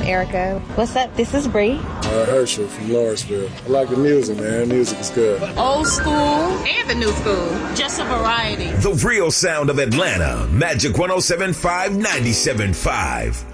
Erica. What's up? This is Bree. Herschel from Lawrenceville. I like the music, man. Music is good. Old school and the new school. Just a variety. The real sound of Atlanta. Magic 107.5, 97.5.